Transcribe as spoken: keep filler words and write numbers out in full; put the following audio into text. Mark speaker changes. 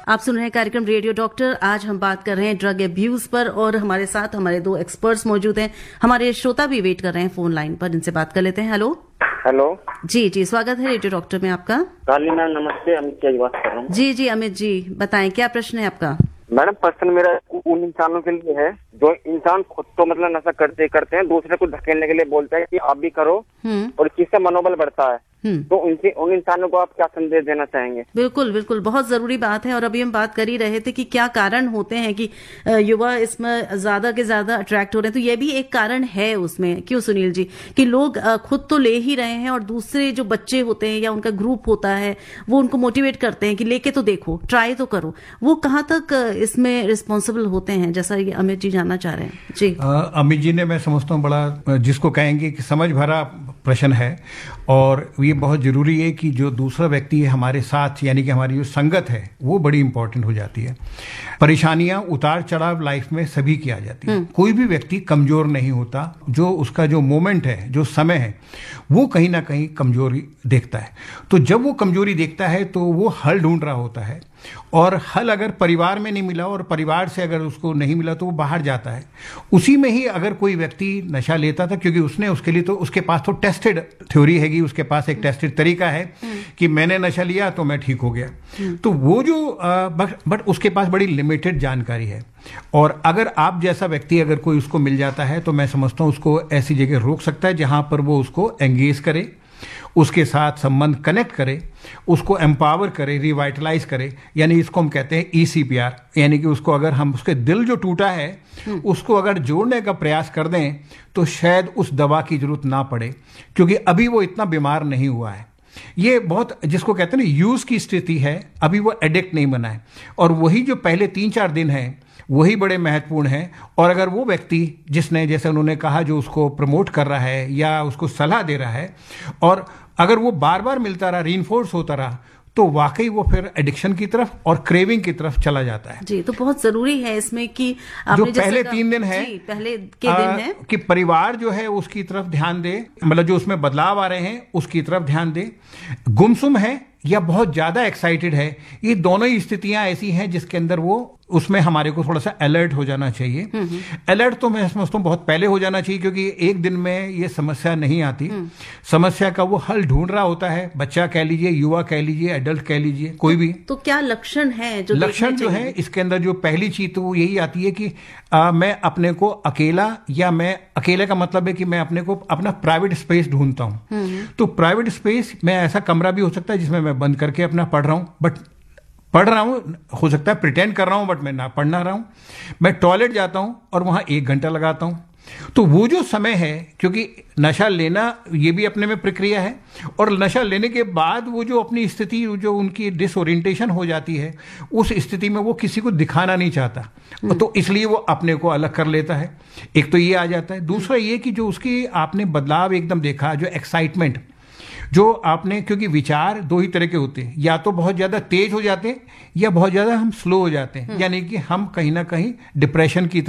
Speaker 1: आप सुन रहे हैं कार्यक्रम रेडियो डॉक्टर। आज हम बात कर रहे हैं ड्रग अब्यूज पर और हमारे साथ हमारे दो एक्सपर्ट्स मौजूद हैं। हमारे श्रोता भी वेट कर रहे हैं फोन लाइन पर, इनसे बात कर लेते हैं। हेलो
Speaker 2: हेलो
Speaker 1: जी जी, स्वागत है रेडियो डॉक्टर में आपका।
Speaker 2: काली मैम नमस्ते, अमित की बात कर रहा हूँ।
Speaker 1: जी जी अमित जी, बताएं क्या प्रश्न है आपका।
Speaker 2: मैडम प्रश्न मेरा उन इंसानों के लिए है जो इंसान खुद तो मतलब नशा करते करते हैं, दूसरे को धकेलने के लिए बोलते हैं कि आप भी करो और इस चीज से मनोबल बढ़ता है, तो उनसे उन इंसानों को आप क्या संदेश देना चाहेंगे?
Speaker 1: बिल्कुल बिल्कुल, बहुत जरूरी बात है। और अभी हम बात कर ही रहे थे कि क्या कारण होते हैं कि युवा इसमें ज्यादा के ज्यादा अट्रैक्ट हो रहे हैं, तो ये भी एक कारण है उसमें। क्यों सुनील जी, कि लोग खुद तो ले ही रहे हैं और दूसरे जो बच्चे होते हैं या उनका ग्रुप होता है वो उनको मोटिवेट करते हैं कि लेके तो देखो, ट्राई तो करो। वो कहाँ तक इसमें रिस्पॉन्सिबल होते हैं, जैसा ये अमित जी जानना चाह रहे हैं। जी
Speaker 3: आ, अमित जी ने, मैं समझता हूँ, बड़ा जिसको कहेंगे कि समझ भरा प्रश्न है। और ये बहुत जरूरी है कि जो दूसरा व्यक्ति है हमारे साथ, यानी कि हमारी जो संगत है, वो बड़ी इंपॉर्टेंट हो जाती है। परेशानियां, उतार चढ़ाव लाइफ में सभी की आ जाती है। कोई भी व्यक्ति कमजोर नहीं होता। जो उसका जो मोमेंट है, जो समय है, वो कहीं ना कहीं कमजोरी देखता है। तो जब वो कमजोरी देखता है तो वो हल ढूंढ रहा होता है, और हल अगर परिवार में नहीं मिला और परिवार से अगर उसको नहीं मिला तो वो बाहर जाता है। उसी में ही अगर कोई व्यक्ति नशा लेता था, क्योंकि उसने उसके लिए तो उसके पास तो टेस्टेड थ्योरी हैगी, उसके पास एक टेस्टेड तरीका है कि मैंने नशा लिया तो मैं ठीक हो गया। तो वो जो आ, बट, बट उसके पास बड़ी लिमिटेड जानकारी है। और अगर आप जैसा व्यक्ति अगर कोई उसको मिल जाता है तो मैं समझता हूँ उसको ऐसी जगह रोक सकता है जहां पर वो उसको एंगेज करे, उसके साथ संबंध कनेक्ट करे, उसको एम्पावर करे, रिवाइटलाइज करे। यानी इसको हम कहते हैं ई सी पी आर, यानी कि उसको अगर हम उसके दिल जो टूटा है उसको अगर जोड़ने का प्रयास कर दें तो शायद उस दवा की जरूरत ना पड़े, क्योंकि अभी वो इतना बीमार नहीं हुआ है। ये बहुत, जिसको कहते हैं ना, यूज की स्थिति है, अभी वो एडिक्ट नहीं बना है। और वही जो पहले तीन चार दिन है वही बड़े महत्वपूर्ण हैं। और अगर वो व्यक्ति जिसने, जैसे उन्होंने कहा, जो उसको प्रमोट कर रहा है या उसको सलाह दे रहा है, और अगर वो बार बार मिलता रहा, रीइंफोर्स होता रहा, तो वाकई वो फिर एडिक्शन की तरफ और क्रेविंग की तरफ चला जाता है।
Speaker 1: जी, तो बहुत जरूरी है इसमें कि
Speaker 3: जो पहले तीन दिन है,
Speaker 1: पहले के दिन
Speaker 3: आ,
Speaker 1: है
Speaker 3: कि परिवार जो है उसकी तरफ ध्यान दे, मतलब जो उसमें बदलाव आ रहे हैं उसकी तरफ ध्यान दे। गुमसुम है या बहुत ज्यादा एक्साइटेड है, ये दोनों ही स्थितियां ऐसी हैं जिसके अंदर वो, उसमें हमारे को थोड़ा सा अलर्ट हो जाना चाहिए। अलर्ट तो मैं समझता हूँ बहुत पहले हो जाना चाहिए, क्योंकि एक दिन में ये समस्या नहीं आती। समस्या का वो हल ढूंढ रहा होता है, बच्चा कह लीजिए, युवा कह लीजिए, एडल्ट कह लीजिए, कोई भी।
Speaker 1: तो क्या लक्षण है जो
Speaker 3: लक्षण जो है इसके अंदर, जो पहली चीज तो वो यही आती है कि आ, मैं अपने को अकेला, या मैं अकेले का मतलब है कि मैं अपने को अपना प्राइवेट स्पेस ढूंढता हूं। तो प्राइवेट स्पेस में ऐसा कमरा भी हो सकता है जिसमें मैं बंद करके अपना पढ़ रहा हूं, बट पढ़ रहा हूं, हो सकता है प्रिटेंड कर रहा हूं बट मैं ना पढ़ ना रहा हूं। मैं टॉयलेट जाता हूं और वहां एक घंटा लगाता हूं। तो वो जो समय है, क्योंकि नशा लेना ये भी अपने में प्रक्रिया है, और नशा लेने के बाद वो जो अपनी स्थिति, जो उनकी डिसओरिएंटेशन हो जाती है, उस स्थिति में वो किसी को दिखाना नहीं चाहता, तो इसलिए वो अपने को अलग कर लेता है। एक तो ये आ जाता है। दूसरा ये कि जो उसकी आपने बदलाव एकदम देखा, जो एक्साइटमेंट जो आपने, क्योंकि विचार दो ही तरह के होते हैं, या तो बहुत ज्यादा तेज हो जाते हैं या बहुत ज्यादा हम स्लो हो जाते हैं, यानी कि हम कहीं ना कहीं डिप्रेशन की